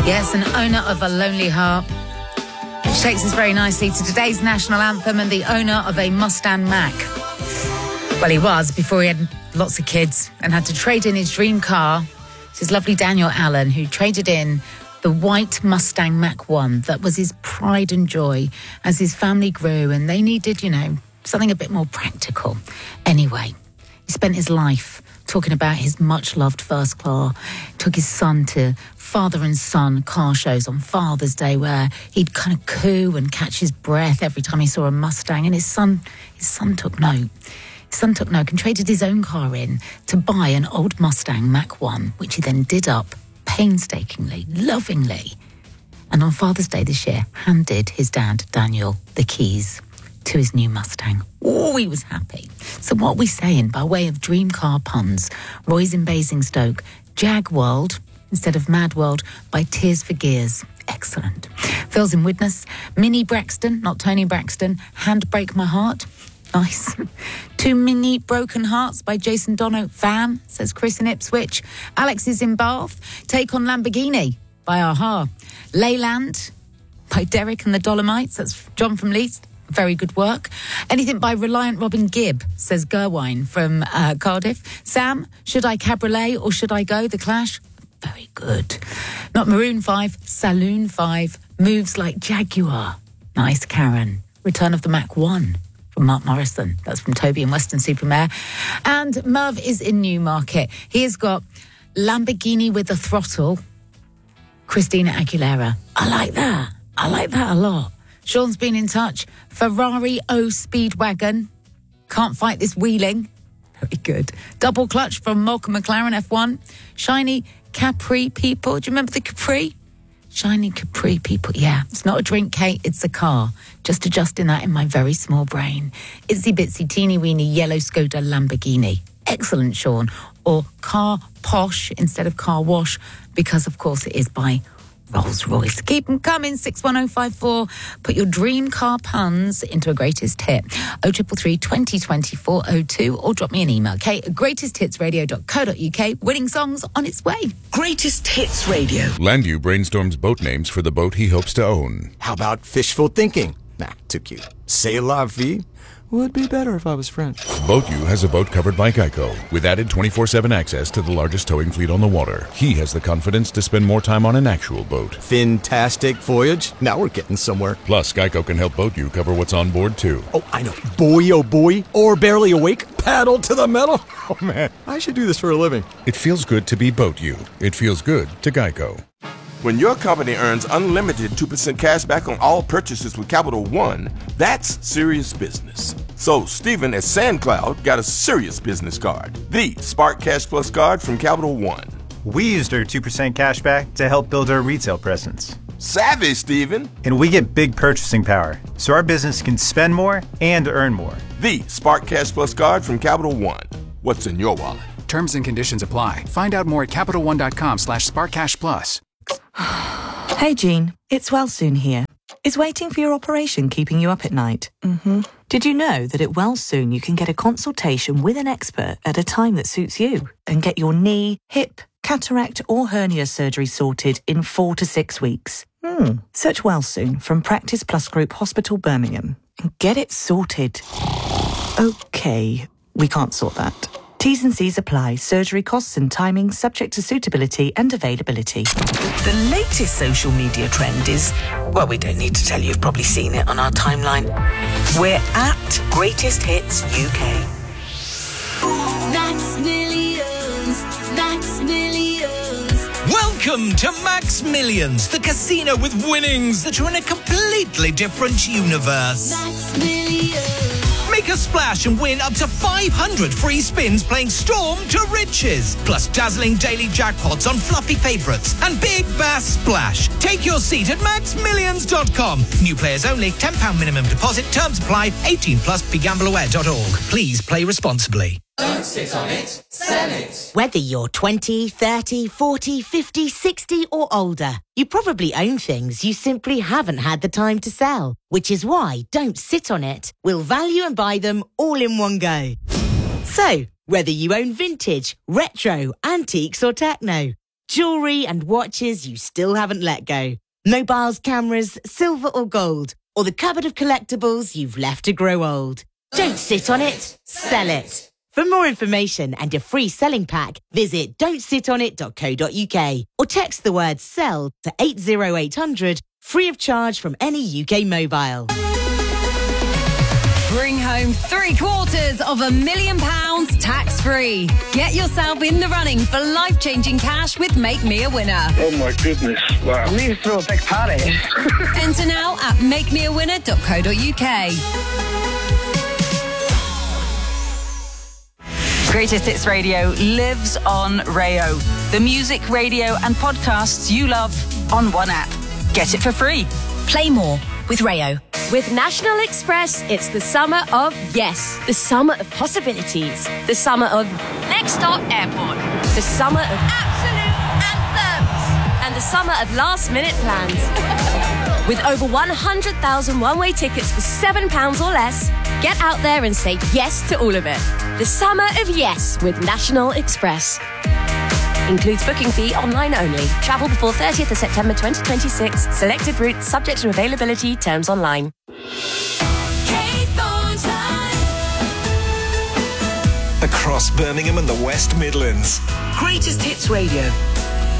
Yes, an owner of a lonely heart. Which takes us very nicely to today's national anthem and the owner of a Mustang Mach. Well, he was before he had lots of kids and had to trade in his dream car. This is lovely Daniel Allen, who traded in the white Mustang Mach 1 that was his pride and joy as his family grew and they needed, something a bit more practical. Anyway, he spent his life talking about his much-loved first car. Took his son to father and son car shows on Father's Day where he'd kind of coo and catch his breath every time he saw a Mustang. And his son took note. His son took note and traded his own car in to buy an old Mustang Mach 1, which he then did up painstakingly, lovingly. And on Father's Day this year, handed his dad, Daniel, the keys to his new Mustang. Oh, he was happy. So what are we saying by way of dream car puns? Roy's in Basingstoke, Jag World instead of Mad World by Tears for Gears. Excellent. Phil's in Widnes, Minnie Braxton, not Tony Braxton, Handbrake My Heart. Nice. Two Mini Broken Hearts by Jason Dono. Fam, says Chris in Ipswich. Alex is in Bath. Take on Lamborghini by Aha. Leyland by Derek and the Dolomites. That's John from Leeds. Very good work. Anything by Reliant Robin Gibb, says Gerwine from Cardiff. Sam, should I cabriolet or should I go? The Clash. Very good. Not Maroon 5, Saloon 5. Moves like Jaguar. Nice, Karen. Return of the Mach 1 from Mark Morrison. That's from Toby in Weston-super-Mare. And Merv is in Newmarket. He has got Lamborghini with a Throttle. Christina Aguilera. I like that a lot. Sean's been in touch. Ferrari O Speedwagon. Can't fight this wheeling. Very good. Double clutch from Malcolm McLaren F1. Shiny Capri People. Do you remember the Capri? Shiny Capri People. Yeah, it's not a drink, Kate. It's a car. Just adjusting that in my very small brain. Itsy bitsy teeny weeny yellow Skoda Lamborghini. Excellent, Sean. Or Car Posh instead of Car Wash, because of course it is by Rolls-Royce. Keep them coming, 61054. Put your dream car puns into a greatest hit. 0333 2020 402 or drop me an email, Kate at greatesthitsradio.co.uk. Winning songs on its way. Greatest Hits Radio. Landu brainstorms boat names for the boat he hopes to own. How about fishful thinking? Nah, too cute. C'est la vie? Would be better if I was French. BoatU has a boat covered by Geico, with added 24/7 access to the largest towing fleet on the water. He has the confidence to spend more time on an actual boat. Fantastic voyage. Now we're getting somewhere. Plus, Geico can help BoatU cover what's on board, too. Oh, I know. Boy, oh boy. Or barely awake. Paddle to the metal. Oh, man. I should do this for a living. It feels good to be BoatU. It feels good to Geico. When your company earns unlimited 2% cash back on all purchases with Capital One, that's serious business. So Stephen at SandCloud got a serious business card, the Spark Cash Plus card from Capital One. We used our 2% cash back to help build our retail presence. Savvy, Stephen. And we get big purchasing power, so our business can spend more and earn more. The Spark Cash Plus card from Capital One. What's in your wallet? Terms and conditions apply. Find out more at CapitalOne.com/SparkCashPlus. Hey, Jean. It's Wellsoon here. Is waiting for your operation keeping you up at night? Mm-hmm. Did you know that at Wellsoon you can get a consultation with an expert at a time that suits you and get your knee, hip, cataract or hernia surgery sorted in 4 to 6 weeks? Search Wellsoon from Practice Plus Group Hospital, Birmingham and get it sorted. Okay, we can't sort that. T's and C's apply. Surgery costs and timing subject to suitability and availability. The latest social media trend is, well, we don't need to tell you, you've probably seen it on our timeline. We're at Greatest Hits UK. Max Millions, Max Millions. Welcome to Max Millions, the casino with winnings that are in a completely different universe. Max Millions. Make a splash and win up to 500 free spins playing Storm to Riches. Plus dazzling daily jackpots on fluffy favourites and Big Bass Splash. Take your seat at maxmillions.com. New players only, £10 minimum deposit. Terms apply. 18 plus. BeGambleAware.org. Please play responsibly. Don't sit on it, sell it. Whether you're 20, 30, 40, 50, 60 or older, you probably own things you simply haven't had the time to sell. Which is why Don't Sit on It will value and buy them all in one go. So, whether you own vintage, retro, antiques or techno, jewellery and watches you still haven't let go, mobiles, cameras, silver or gold, or the cupboard of collectibles you've left to grow old. Don't sit on it, sell it. For more information and a free selling pack, visit don'tsitonit.co.uk or text the word SELL to 80800, free of charge from any UK mobile. Bring home £750,000 tax-free. Get yourself in the running for life-changing cash with Make Me a Winner. Oh my goodness, wow. We need to throw a big party. Enter now at makemeawinner.co.uk. Greatest Hits Radio lives on Rayo. The music, radio and podcasts you love on one app. Get it for free. Play more with Rayo. With National Express, it's the summer of yes. The summer of possibilities. The summer of next stop airport. The summer of absolute anthems. And the summer of last-minute plans. With over 100,000 one-way tickets for £7 or less, get out there and say yes to all of it. The summer of yes with National Express. Includes booking fee online only. Travel before 30th of September 2026. Selected routes subject to availability. Terms online. Across Birmingham and the West Midlands. Greatest Hits Radio.